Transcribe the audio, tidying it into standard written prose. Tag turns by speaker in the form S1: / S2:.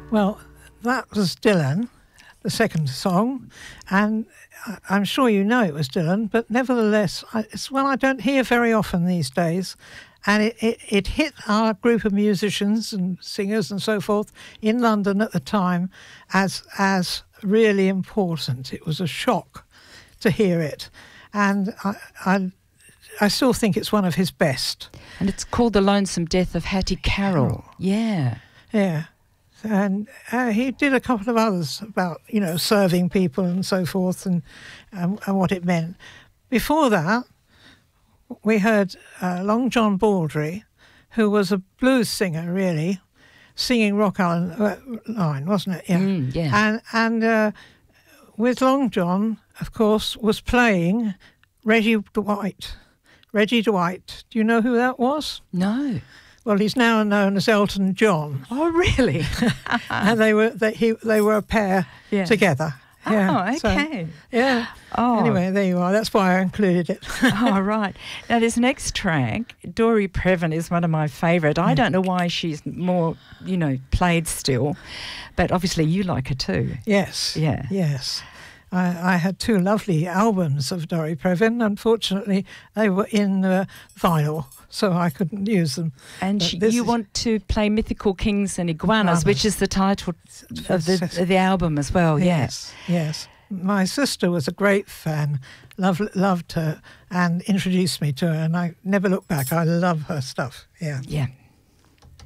S1: Well, that was Dylan, the second song, and I'm sure you know it was Dylan, but nevertheless, it's one I don't hear very often these days, and it hit our group of musicians and singers and so forth in London at the time as really important. It was a shock to hear it, and I still think it's one of his best.
S2: And it's called The Lonesome Death of Hattie Carroll. Yeah.
S1: Yeah. And he did a couple of others about, serving people and so forth and what it meant. Before that, we heard Long John Baldry, who was a blues singer, really, singing Rock Island Line, wasn't it? Yeah.
S2: Yeah.
S1: And with Long John, of course, was playing Reggie Dwight. Reggie Dwight. Do you know who that was?
S2: No.
S1: Well, he's now known as Elton John.
S2: Oh, really?
S1: And they were a pair together. Yeah.
S2: Oh, okay.
S1: So, yeah.
S2: Oh.
S1: Anyway, there you are. That's why I included it.
S2: Oh, right. Now, this next track, Dory Previn, is one of my favourite. I don't know why she's more, played still, but obviously you like her too.
S1: Yes.
S2: Yeah.
S1: Yes. I had two lovely albums of Dory Previn. Unfortunately, they were in vinyl, so I couldn't use them.
S2: And you want to play Mythical Kings and Iguanas, which is the title of the album as well.
S1: Yes, yes. My sister was a great fan, loved her, and introduced me to her, and I never looked back. I love her stuff. Yeah.
S2: Yeah.